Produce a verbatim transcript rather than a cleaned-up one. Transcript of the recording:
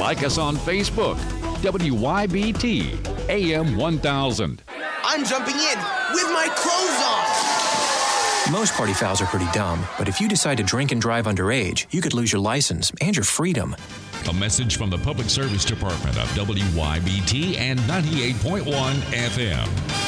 Like us on Facebook. W Y B T A M one thousand. I'm jumping in with my clothes on. Most party fouls are pretty dumb, but if you decide to drink and drive underage, you could lose your license and your freedom. A message from the Public Service Department of W Y B T and ninety-eight point one F M.